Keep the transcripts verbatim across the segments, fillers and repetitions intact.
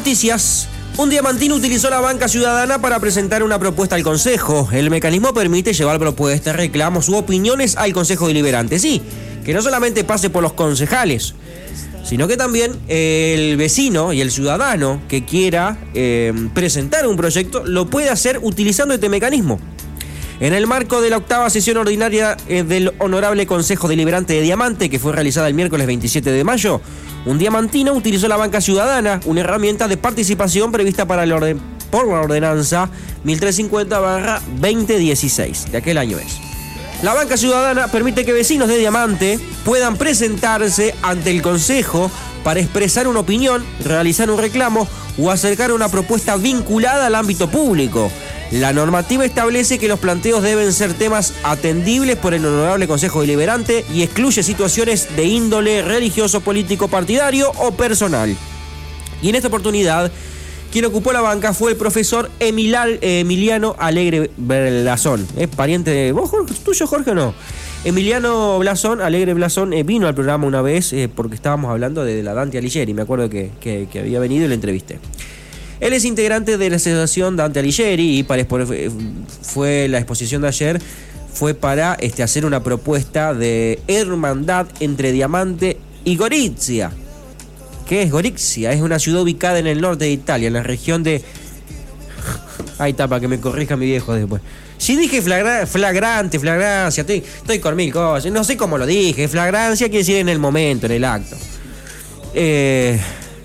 Noticias. Un diamantino utilizó la banca ciudadana para presentar una propuesta al Consejo. El mecanismo permite llevar propuestas, reclamos u opiniones al Consejo Deliberante. Sí, que no solamente pase por los concejales, sino que también el vecino y el ciudadano que quiera eh, presentar un proyecto lo puede hacer utilizando este mecanismo. En el marco de la octava sesión ordinaria eh, del Honorable Consejo Deliberante de Diamante, que fue realizada el miércoles veintisiete de mayo, un diamantino utilizó la banca ciudadana, una herramienta de participación prevista para el orden, por la ordenanza mil trescientos cincuenta barra veinte dieciséis, de aquel año es. La banca ciudadana permite que vecinos de Diamante puedan presentarse ante el Consejo para expresar una opinión, realizar un reclamo o acercar una propuesta vinculada al ámbito público. La normativa establece que los planteos deben ser temas atendibles por el Honorable Consejo Deliberante y excluye situaciones de índole religioso, político, partidario o personal. Y en esta oportunidad, quien ocupó la banca fue el profesor Emilal, eh, Emiliano Alegre Blasón. ¿Es pariente de vos, Jorge? ¿Tuyo, Jorge, o no? Emiliano Blasón, Alegre Blasón, eh, vino al programa una vez eh, porque estábamos hablando de la Dante Alighieri. Me acuerdo que, que, que había venido y lo entrevisté. Él es integrante de la asociación Dante Alighieri y para, fue la exposición de ayer fue para este, hacer una propuesta de hermandad entre Diamante y Gorizia. ¿Qué es Gorizia? Es una ciudad ubicada en el norte de Italia, en la región de... Ahí está, para que me corrija mi viejo después. Si dije flagra... flagrante, flagrancia, estoy, estoy con mil cosas, no sé cómo lo dije. Flagrancia quiere decir en el momento, en el acto. Eh...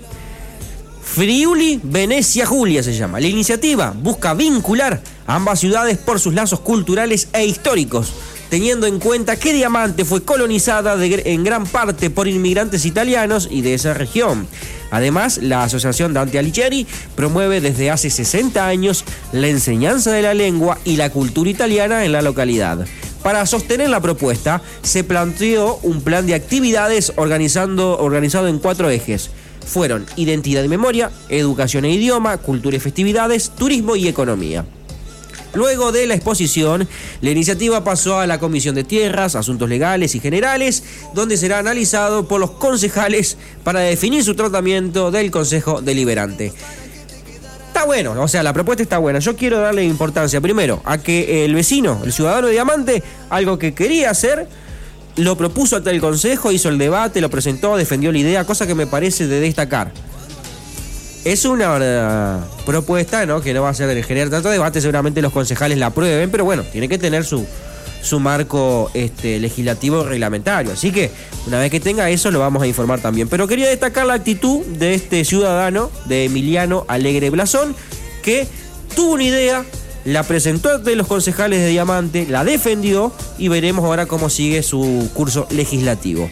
Friuli Venecia Julia se llama. La iniciativa busca vincular a ambas ciudades por sus lazos culturales e históricos, teniendo en cuenta que Diamante fue colonizada de, en gran parte por inmigrantes italianos y de esa región. Además, la asociación Dante Alighieri promueve desde hace sesenta años la enseñanza de la lengua y la cultura italiana en la localidad. Para sostener la propuesta, se planteó un plan de actividades organizando, organizado en cuatro ejes. Fueron identidad y memoria, educación e idioma, cultura y festividades, turismo y economía. Luego de la exposición, la iniciativa pasó a la Comisión de Tierras, Asuntos Legales y Generales, donde será analizado por los concejales para definir su tratamiento del Consejo Deliberante. Está bueno, o sea, la propuesta está buena. Yo quiero darle importancia, primero, a que el vecino, el ciudadano de Diamante, algo que quería hacer, lo propuso ante el Consejo, hizo el debate, lo presentó, defendió la idea, cosa que me parece de destacar. Es una uh, propuesta, ¿no?, que no va a ser de generar tanto debate, seguramente los concejales la aprueben, pero bueno, tiene que tener su, su marco este, legislativo reglamentario. Así que una vez que tenga eso lo vamos a informar también. Pero quería destacar la actitud de este ciudadano, de Emiliano Alegre Blasón, que tuvo una idea, la presentó ante los concejales de Diamante, la defendió y veremos ahora cómo sigue su curso legislativo.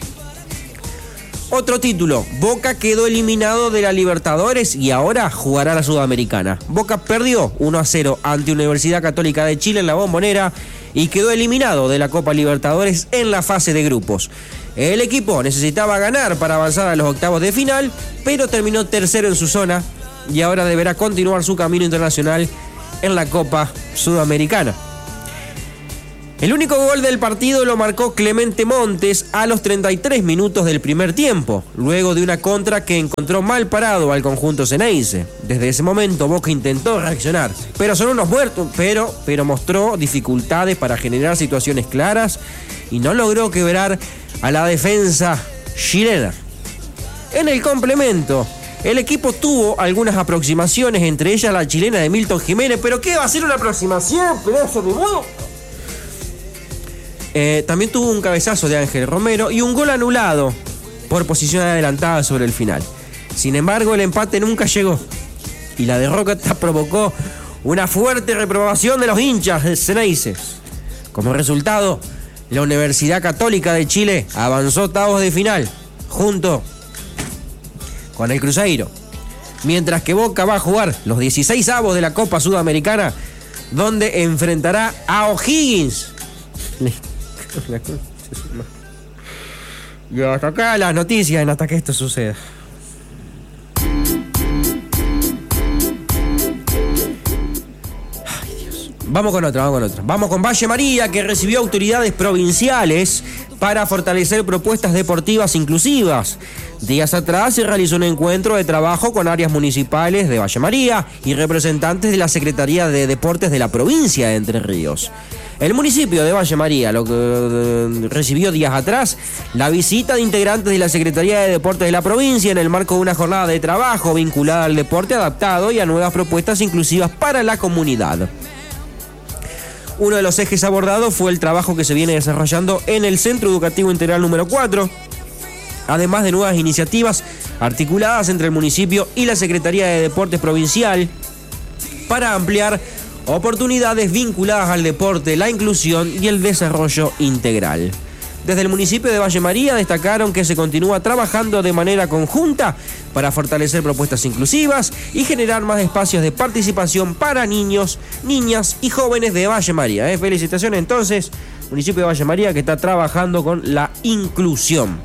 Otro título, Boca quedó eliminado de la Libertadores y ahora jugará la Sudamericana. Boca perdió uno a cero ante Universidad Católica de Chile en la Bombonera y quedó eliminado de la Copa Libertadores en la fase de grupos. El equipo necesitaba ganar para avanzar a los octavos de final, pero terminó tercero en su zona y ahora deberá continuar su camino internacional en la Copa Sudamericana. El único gol del partido lo marcó Clemente Montes a los treinta y tres minutos del primer tiempo, luego de una contra que encontró mal parado al conjunto Ceneice. Desde ese momento Boca intentó reaccionar, pero son unos muertos, pero, pero mostró dificultades para generar situaciones claras y no logró quebrar a la defensa chilena. En el complemento, el equipo tuvo algunas aproximaciones, entre ellas la chilena de Milton Jiménez. ¿Pero qué va a ser una aproximación, pedazo de modo? Eh, también tuvo un cabezazo de Ángel Romero y un gol anulado por posición adelantada sobre el final. Sin embargo, el empate nunca llegó y la derrota provocó una fuerte reprobación de los hinchas de Ceneice. Como resultado, la Universidad Católica de Chile avanzó a octavos de final junto con el Cruzeiro, mientras que Boca va a jugar los dieciséis avos de la Copa Sudamericana, donde enfrentará a O'Higgins. Y hasta acá las noticias, hasta que esto suceda. Ay, Dios. Vamos con otra, vamos con otra. Vamos con Valle María, que recibió autoridades provinciales para fortalecer propuestas deportivas inclusivas. Días atrás se realizó un encuentro de trabajo con áreas municipales de Valle María y representantes de la Secretaría de Deportes de la provincia de Entre Ríos. El municipio de Valle María lo que eh, recibió días atrás la visita de integrantes de la Secretaría de Deportes de la provincia en el marco de una jornada de trabajo vinculada al deporte adaptado y a nuevas propuestas inclusivas para la comunidad. Uno de los ejes abordados fue el trabajo que se viene desarrollando en el Centro Educativo Integral número cuatro, además de nuevas iniciativas articuladas entre el municipio y la Secretaría de Deportes Provincial para ampliar oportunidades vinculadas al deporte, la inclusión y el desarrollo integral. Desde el municipio de Valle María destacaron que se continúa trabajando de manera conjunta para fortalecer propuestas inclusivas y generar más espacios de participación para niños, niñas y jóvenes de Valle María. ¿eh? Felicitaciones entonces, municipio de Valle María, que está trabajando con la inclusión.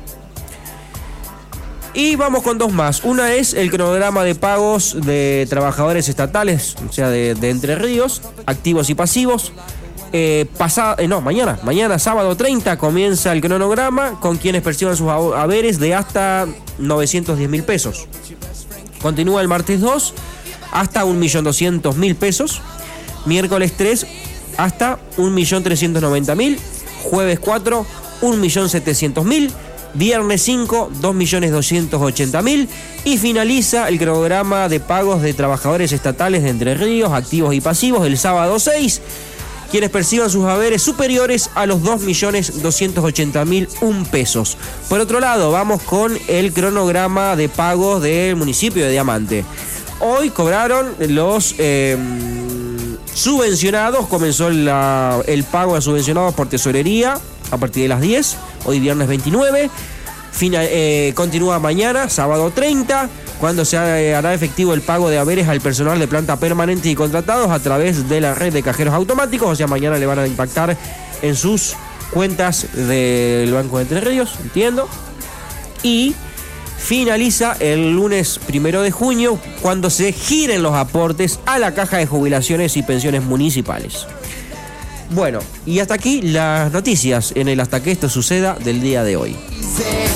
Y vamos con dos más. Una es el cronograma de pagos de trabajadores estatales, o sea, de, de Entre Ríos, activos y pasivos. Eh, pasado, eh, no, mañana, mañana sábado treinta comienza el cronograma con quienes perciban sus haberes de hasta novecientos diez mil pesos. Continúa el martes dos hasta un millón doscientos mil pesos. Miércoles tres hasta un millón trescientos noventa mil. Jueves cuatro, un millón setecientos mil. Viernes cinco, dos millones doscientos ochenta mil. Y finaliza el cronograma de pagos de trabajadores estatales de Entre Ríos, activos y pasivos, el sábado seis. Quienes perciban sus haberes superiores a los dos millones doscientos ochenta mil un pesos. Por otro lado, vamos con el cronograma de pagos del municipio de Diamante. Hoy cobraron los eh, subvencionados, comenzó la, el pago de subvencionados por tesorería a partir de las diez, hoy viernes veintinueve. Final, eh, continúa mañana, sábado treinta, cuando se hará efectivo el pago de haberes al personal de planta permanente y contratados a través de la red de cajeros automáticos. O sea, mañana le van a impactar en sus cuentas del Banco de Entre Ríos, entiendo. Y finaliza el lunes primero de junio, cuando se giren los aportes a la Caja de Jubilaciones y Pensiones Municipales. Bueno, y hasta aquí las noticias en el Hasta que esto suceda del día de hoy.